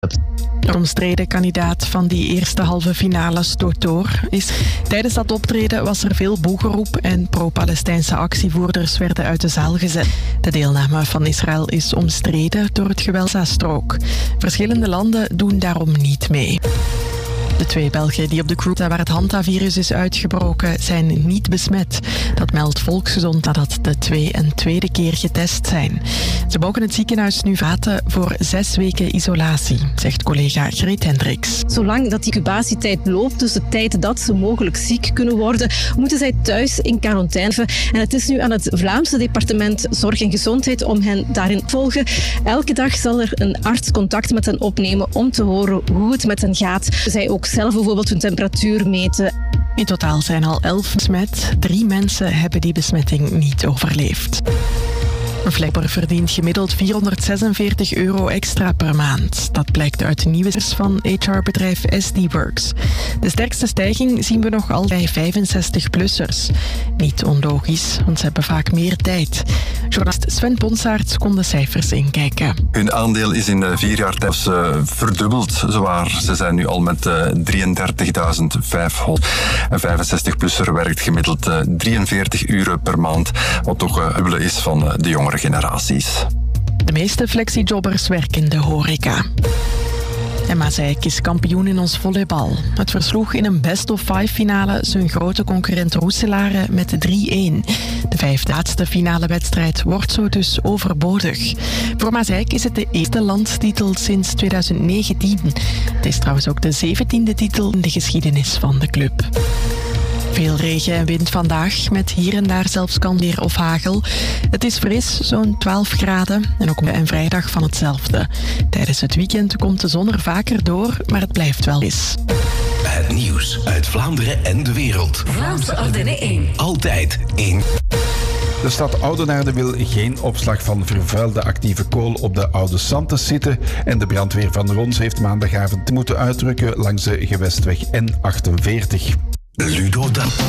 De omstreden kandidaat van die eerste halve finale stoot door. Tijdens dat optreden was er veel boegeroep en pro-Palestijnse actievoerders werden uit de zaal gezet. De deelname van Israël is omstreden door het geweld in Gazastrook. Verschillende landen doen daarom niet mee. De 2 Belgen die op de cruise waar het Hanta-virus is uitgebroken zijn niet besmet. Dat meldt Volksgezond nadat de 2 een tweede keer getest zijn. Ze mogen het ziekenhuis nu verlaten voor 6 weken isolatie, zegt collega Greet Hendricks. Zolang dat die incubatietijd loopt, dus de tijd dat ze mogelijk ziek kunnen worden, moeten zij thuis in quarantaine. En het is nu aan het Vlaamse departement Zorg en Gezondheid om hen daarin te volgen. Elke dag zal er een arts contact met hen opnemen om te horen hoe het met hen gaat. Zij ook zelf bijvoorbeeld hun temperatuur meten. In totaal zijn al 11 besmet. 3 mensen hebben die besmetting niet overleefd. Een flapper verdient gemiddeld €446 extra per maand. Dat blijkt uit nieuwe cijfers van HR-bedrijf SD-Works. De sterkste stijging zien we nog al bij 65-plussers. Niet onlogisch, want ze hebben vaak meer tijd. Journalist Sven Ponsaerts kon de cijfers inkijken. Hun aandeel is in 4 jaar tijd verdubbeld, zowaar. Ze zijn nu al met 33.500. Een 65-plusser werkt gemiddeld 43 uur per maand, wat toch het dubbele is van de jongere generaties. De meeste flexijobbers werken in de horeca. En Maaseik is kampioen in ons volleybal. Het versloeg in een best-of-5 finale zijn grote concurrent Roeselare met 3-1. De 5e laatste finale wedstrijd wordt zo dus overbodig. Voor Maaseik is het de eerste landstitel sinds 2019. Het is trouwens ook de 17e titel in de geschiedenis van de club. Veel regen en wind vandaag, met hier en daar zelfs weer of hagel. Het is fris, zo'n 12 graden, en ook en vrijdag van hetzelfde. Tijdens het weekend komt de zon er vaker door, maar het blijft wel fris. Het nieuws uit Vlaanderen en de wereld. Vlaamse Ardennen 1. Altijd 1. De stad Oudenaarde wil geen opslag van vervuilde actieve kool op de Oude Santes zitten en de brandweer van Rons heeft maandagavond moeten uitrukken langs de gewestweg N48. Ludo Dan.